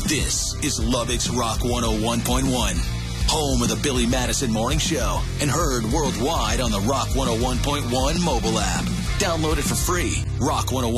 This is Lubbock's Rock 101.1, home of the Billy Madison Morning Show, and heard worldwide on the Rock 101.1 mobile app. Download it for free. Rock 101.